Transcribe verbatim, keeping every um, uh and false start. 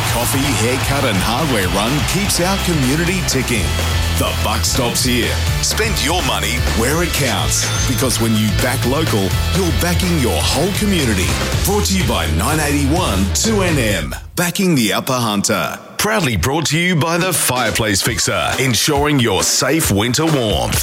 coffee, haircut and hardware run keeps our community ticking. The buck stops here. Spend your money where it counts, because when you back local, you're backing your whole community. Brought to you by nine eighty-one two N M, backing the Upper Hunter. Proudly brought to you by the Fireplace Fixer, ensuring your safe winter warmth.